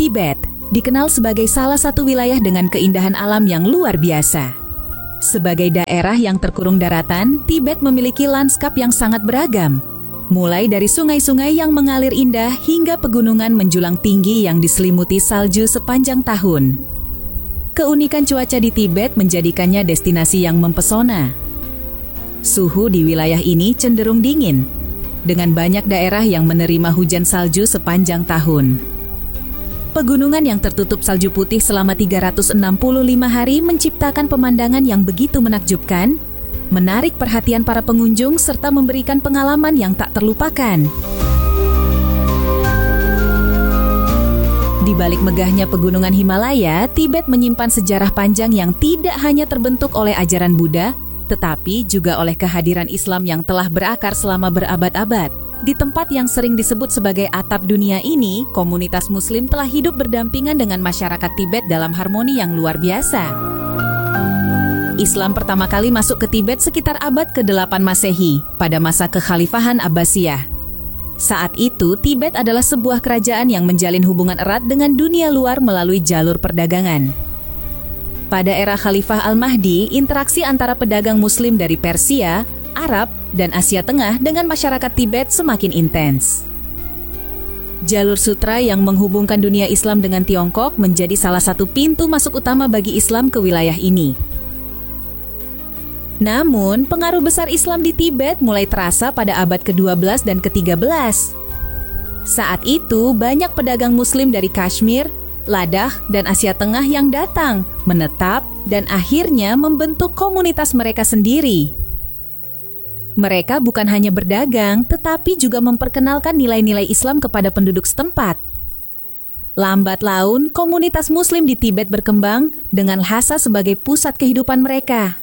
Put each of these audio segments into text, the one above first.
Tibet dikenal sebagai salah satu wilayah dengan keindahan alam yang luar biasa. Sebagai daerah yang terkurung daratan, Tibet memiliki lanskap yang sangat beragam. Mulai dari sungai-sungai yang mengalir indah hingga pegunungan menjulang tinggi yang diselimuti salju sepanjang tahun. Keunikan cuaca di Tibet menjadikannya destinasi yang mempesona. Suhu di wilayah ini cenderung dingin, dengan banyak daerah yang menerima hujan salju sepanjang tahun. Pegunungan yang tertutup salju putih selama 365 hari menciptakan pemandangan yang begitu menakjubkan, menarik perhatian para pengunjung serta memberikan pengalaman yang tak terlupakan. Di balik megahnya pegunungan Himalaya, Tibet menyimpan sejarah panjang yang tidak hanya terbentuk oleh ajaran Buddha, tetapi juga oleh kehadiran Islam yang telah berakar selama berabad-abad. Di tempat yang sering disebut sebagai atap dunia ini, komunitas Muslim telah hidup berdampingan dengan masyarakat Tibet dalam harmoni yang luar biasa. Islam pertama kali masuk ke Tibet sekitar abad ke-8 Masehi, pada masa kekhalifahan Abbasiyah. Saat itu, Tibet adalah sebuah kerajaan yang menjalin hubungan erat dengan dunia luar melalui jalur perdagangan. Pada era Khalifah Al-Mahdi, interaksi antara pedagang Muslim dari Persia, Arab, dan Asia Tengah dengan masyarakat Tibet semakin intens. Jalur sutra yang menghubungkan dunia Islam dengan Tiongkok menjadi salah satu pintu masuk utama bagi Islam ke wilayah ini. Namun, pengaruh besar Islam di Tibet mulai terasa pada abad ke-12 dan ke-13. Saat itu, banyak pedagang Muslim dari Kashmir, Ladakh, dan Asia Tengah yang datang, menetap, dan akhirnya membentuk komunitas mereka sendiri. Mereka bukan hanya berdagang, tetapi juga memperkenalkan nilai-nilai Islam kepada penduduk setempat. Lambat laun, komunitas Muslim di Tibet berkembang dengan Lhasa sebagai pusat kehidupan mereka.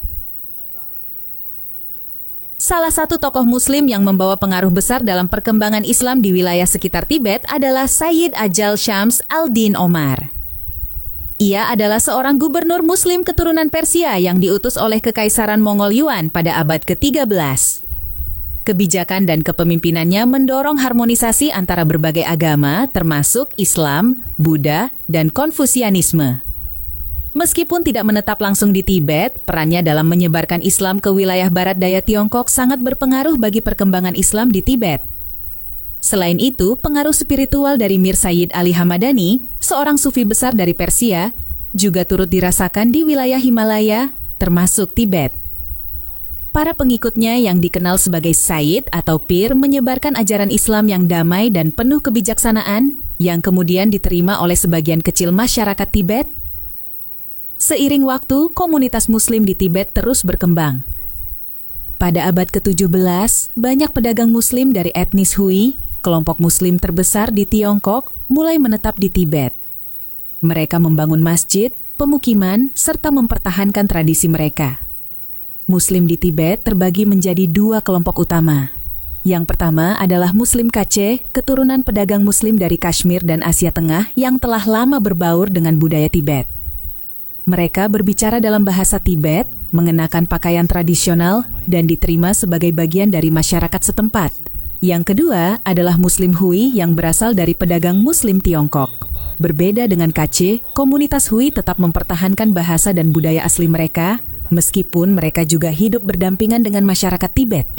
Salah satu tokoh Muslim yang membawa pengaruh besar dalam perkembangan Islam di wilayah sekitar Tibet adalah Sayyid Ajal Syams al-Din Omar. Ia adalah seorang gubernur Muslim keturunan Persia yang diutus oleh Kekaisaran Mongol Yuan pada abad ke-13. Kebijakan dan kepemimpinannya mendorong harmonisasi antara berbagai agama, termasuk Islam, Buddha, dan Konfusianisme. Meskipun tidak menetap langsung di Tibet, perannya dalam menyebarkan Islam ke wilayah barat daya Tiongkok sangat berpengaruh bagi perkembangan Islam di Tibet. Selain itu, pengaruh spiritual dari Mir Sayyid Ali Hamadani, seorang sufi besar dari Persia, juga turut dirasakan di wilayah Himalaya, termasuk Tibet. Para pengikutnya yang dikenal sebagai Sayyid atau Pir menyebarkan ajaran Islam yang damai dan penuh kebijaksanaan, yang kemudian diterima oleh sebagian kecil masyarakat Tibet. Seiring waktu, komunitas Muslim di Tibet terus berkembang. Pada abad ke-17, banyak pedagang Muslim dari etnis Hui, kelompok Muslim terbesar di Tiongkok, mulai menetap di Tibet. Mereka membangun masjid, pemukiman, serta mempertahankan tradisi mereka. Muslim di Tibet terbagi menjadi dua kelompok utama. Yang pertama adalah Muslim Kaceh, keturunan pedagang Muslim dari Kashmir dan Asia Tengah yang telah lama berbaur dengan budaya Tibet. Mereka berbicara dalam bahasa Tibet, mengenakan pakaian tradisional, dan diterima sebagai bagian dari masyarakat setempat. Yang kedua adalah Muslim Hui yang berasal dari pedagang Muslim Tiongkok. Berbeda dengan Kaceh, komunitas Hui tetap mempertahankan bahasa dan budaya asli mereka, meskipun mereka juga hidup berdampingan dengan masyarakat Tibet.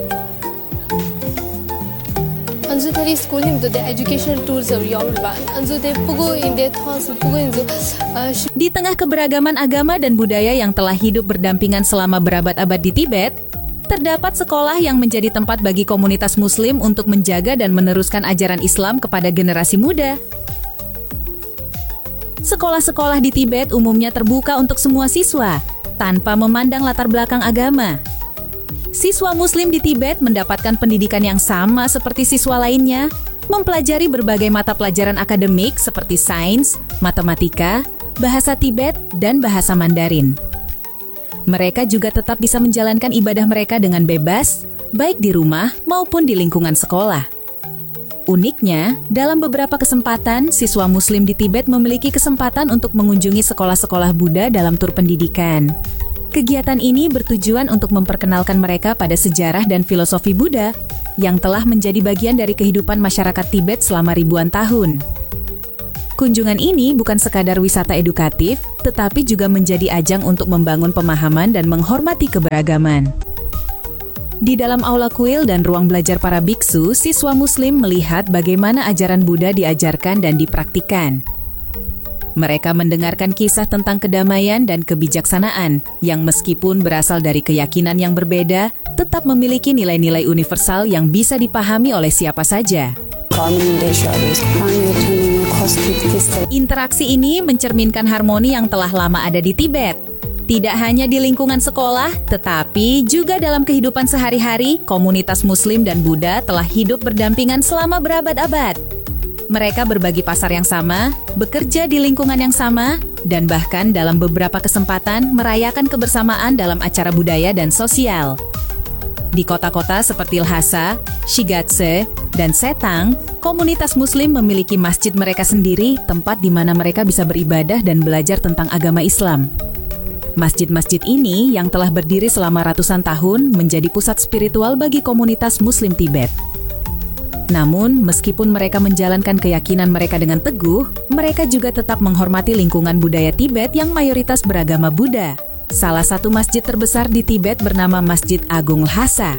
Di tengah keberagaman agama dan budaya yang telah hidup berdampingan selama berabad-abad di Tibet, terdapat sekolah yang menjadi tempat bagi komunitas Muslim untuk menjaga dan meneruskan ajaran Islam kepada generasi muda. Sekolah-sekolah di Tibet umumnya terbuka untuk semua siswa, tanpa memandang latar belakang agama. Siswa Muslim di Tibet mendapatkan pendidikan yang sama seperti siswa lainnya, mempelajari berbagai mata pelajaran akademik seperti sains, matematika, bahasa Tibet, dan bahasa Mandarin. Mereka juga tetap bisa menjalankan ibadah mereka dengan bebas, baik di rumah maupun di lingkungan sekolah. Uniknya, dalam beberapa kesempatan, siswa Muslim di Tibet memiliki kesempatan untuk mengunjungi sekolah-sekolah Buddha dalam tur pendidikan. Kegiatan ini bertujuan untuk memperkenalkan mereka pada sejarah dan filosofi Buddha yang telah menjadi bagian dari kehidupan masyarakat Tibet selama ribuan tahun. Kunjungan ini bukan sekadar wisata edukatif, tetapi juga menjadi ajang untuk membangun pemahaman dan menghormati keberagaman. Di dalam aula kuil dan ruang belajar para biksu, siswa Muslim melihat bagaimana ajaran Buddha diajarkan dan dipraktikkan. Mereka mendengarkan kisah tentang kedamaian dan kebijaksanaan yang meskipun berasal dari keyakinan yang berbeda, tetap memiliki nilai-nilai universal yang bisa dipahami oleh siapa saja. Interaksi ini mencerminkan harmoni yang telah lama ada di Tibet. Tidak hanya di lingkungan sekolah, tetapi juga dalam kehidupan sehari-hari, komunitas Muslim dan Buddha telah hidup berdampingan selama berabad-abad. Mereka berbagi pasar yang sama, bekerja di lingkungan yang sama, dan bahkan dalam beberapa kesempatan merayakan kebersamaan dalam acara budaya dan sosial. Di kota-kota seperti Lhasa, Shigatse, dan Setang, komunitas Muslim memiliki masjid mereka sendiri, tempat di mana mereka bisa beribadah dan belajar tentang agama Islam. Masjid-masjid ini yang telah berdiri selama ratusan tahun menjadi pusat spiritual bagi komunitas Muslim Tibet. Namun, meskipun mereka menjalankan keyakinan mereka dengan teguh, mereka juga tetap menghormati lingkungan budaya Tibet yang mayoritas beragama Buddha. Salah satu masjid terbesar di Tibet bernama Masjid Agung Lhasa.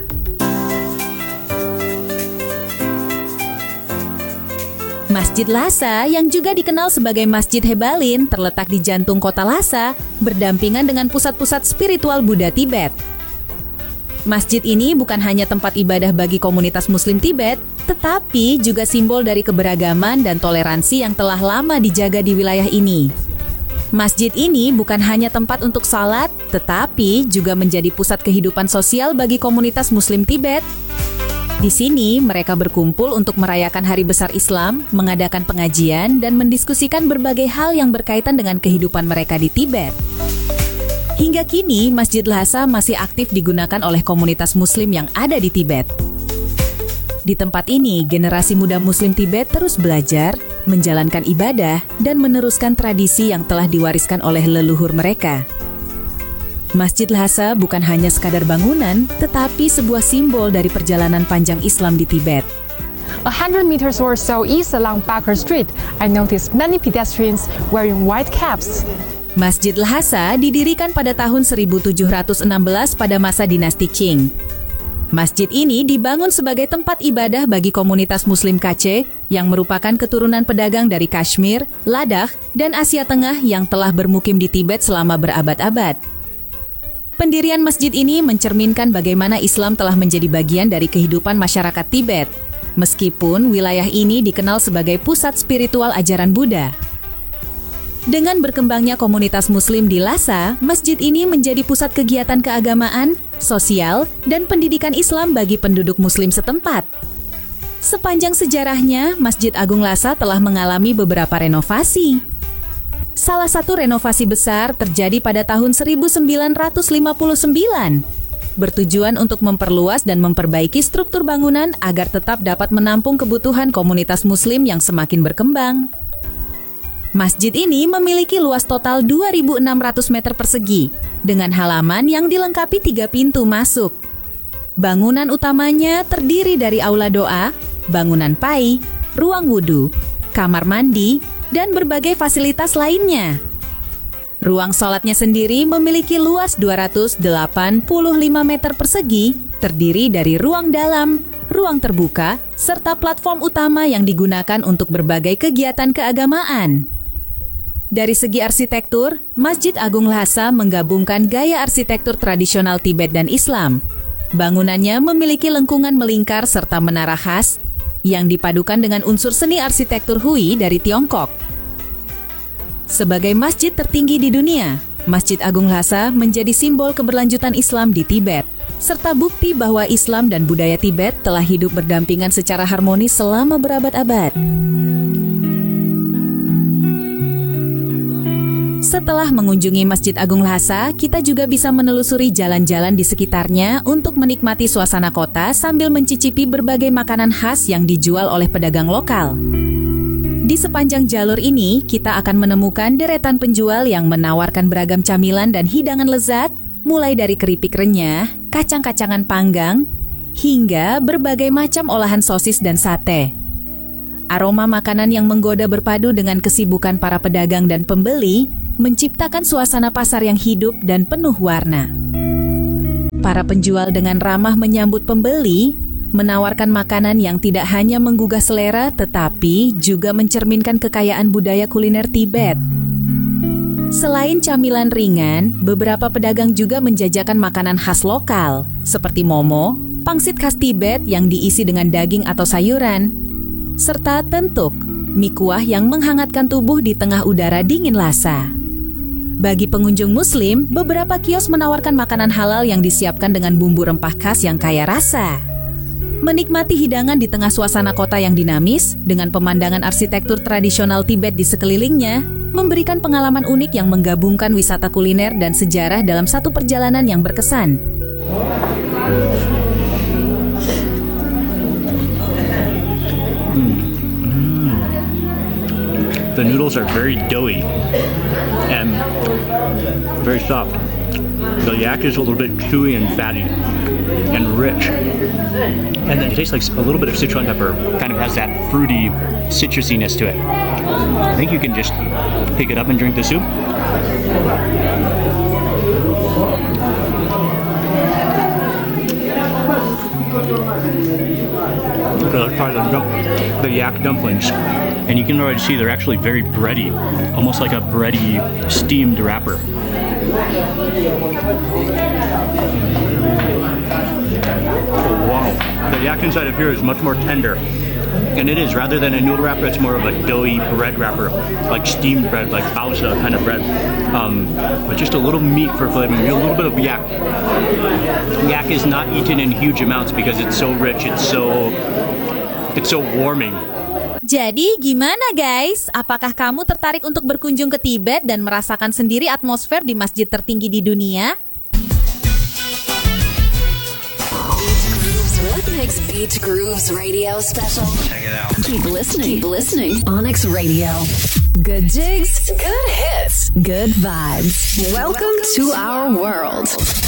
Masjid Lhasa, yang juga dikenal sebagai Masjid Hebalin, terletak di jantung kota Lhasa, berdampingan dengan pusat-pusat spiritual Buddha Tibet. Masjid ini bukan hanya tempat ibadah bagi komunitas Muslim Tibet, tetapi juga simbol dari keberagaman dan toleransi yang telah lama dijaga di wilayah ini. Masjid ini bukan hanya tempat untuk salat, tetapi juga menjadi pusat kehidupan sosial bagi komunitas Muslim Tibet. Di sini, mereka berkumpul untuk merayakan Hari Besar Islam, mengadakan pengajian, dan mendiskusikan berbagai hal yang berkaitan dengan kehidupan mereka di Tibet. Hingga kini, Masjid Lhasa masih aktif digunakan oleh komunitas Muslim yang ada di Tibet. Di tempat ini, generasi muda Muslim Tibet terus belajar, menjalankan ibadah, dan meneruskan tradisi yang telah diwariskan oleh leluhur mereka. Masjid Lhasa bukan hanya sekadar bangunan, tetapi sebuah simbol dari perjalanan panjang Islam di Tibet. 100 meters or so east along Bakar Street, I noticed many pedestrians wearing white caps. Masjid Lhasa didirikan pada tahun 1716 pada masa dinasti Qing. Masjid ini dibangun sebagai tempat ibadah bagi komunitas Muslim Kaceh yang merupakan keturunan pedagang dari Kashmir, Ladakh, dan Asia Tengah yang telah bermukim di Tibet selama berabad-abad. Pendirian masjid ini mencerminkan bagaimana Islam telah menjadi bagian dari kehidupan masyarakat Tibet, meskipun wilayah ini dikenal sebagai pusat spiritual ajaran Buddha. Dengan berkembangnya komunitas Muslim di Lhasa, masjid ini menjadi pusat kegiatan keagamaan, sosial, dan pendidikan Islam bagi penduduk Muslim setempat. Sepanjang sejarahnya, Masjid Agung Lhasa telah mengalami beberapa renovasi. Salah satu renovasi besar terjadi pada tahun 1959, bertujuan untuk memperluas dan memperbaiki struktur bangunan agar tetap dapat menampung kebutuhan komunitas Muslim yang semakin berkembang. Masjid ini memiliki luas total 2.600 meter persegi, dengan halaman yang dilengkapi 3 pintu masuk. Bangunan utamanya terdiri dari aula doa, bangunan pai, ruang wudhu, kamar mandi, dan berbagai fasilitas lainnya. Ruang sholatnya sendiri memiliki luas 285 meter persegi, terdiri dari ruang dalam, ruang terbuka, serta platform utama yang digunakan untuk berbagai kegiatan keagamaan. Dari segi arsitektur, Masjid Agung Lhasa menggabungkan gaya arsitektur tradisional Tibet dan Islam. Bangunannya memiliki lengkungan melingkar serta menara khas, yang dipadukan dengan unsur seni arsitektur Hui dari Tiongkok. Sebagai masjid tertinggi di dunia, Masjid Agung Lhasa menjadi simbol keberlanjutan Islam di Tibet, serta bukti bahwa Islam dan budaya Tibet telah hidup berdampingan secara harmonis selama berabad-abad. Setelah mengunjungi Masjid Agung Lhasa, kita juga bisa menelusuri jalan-jalan di sekitarnya untuk menikmati suasana kota sambil mencicipi berbagai makanan khas yang dijual oleh pedagang lokal. Di sepanjang jalur ini, kita akan menemukan deretan penjual yang menawarkan beragam camilan dan hidangan lezat, mulai dari keripik renyah, kacang-kacangan panggang, hingga berbagai macam olahan sosis dan sate. aroma makanan yang menggoda berpadu dengan kesibukan para pedagang dan pembeli menciptakan suasana pasar yang hidup dan penuh warna. Para penjual dengan ramah menyambut pembeli, menawarkan makanan yang tidak hanya menggugah selera tetapi juga mencerminkan kekayaan budaya kuliner Tibet. Selain camilan ringan, beberapa pedagang juga menjajakan makanan khas lokal, seperti momo, pangsit khas Tibet yang diisi dengan daging atau sayuran, serta tentuk, mie kuah yang menghangatkan tubuh di tengah udara dingin lasa. Bagi pengunjung Muslim, beberapa kios menawarkan makanan halal yang disiapkan dengan bumbu rempah khas yang kaya rasa. Menikmati hidangan di tengah suasana kota yang dinamis, dengan pemandangan arsitektur tradisional Tibet di sekelilingnya, memberikan pengalaman unik yang menggabungkan wisata kuliner dan sejarah dalam satu perjalanan yang berkesan. The noodles are very doughy and very soft. The yak is a little bit chewy and fatty and rich. And then it tastes like a little bit of Sichuan pepper. Kind of has that fruity citrusiness to it. I think you can just pick it up and drink the soup. Let's try the yak dumplings. And you can already see they're actually very bready, almost like a bready steamed wrapper. Oh, wow. The yak inside of here is much more tender. And it is, rather than a noodle wrapper, it's more of a doughy bread wrapper, like steamed bread, like baozi kind of bread. But just a little meat for flavoring, a little bit of yak. Yak is not eaten in huge amounts because it's so rich, it's so warming. Jadi gimana guys? Apakah kamu tertarik untuk berkunjung ke Tibet dan merasakan sendiri atmosfer di masjid tertinggi di dunia? Beach Grooves Radio Special. Check it out. Keep listening. Onyx Radio. Good jigs, good hits, good vibes. Welcome to our world.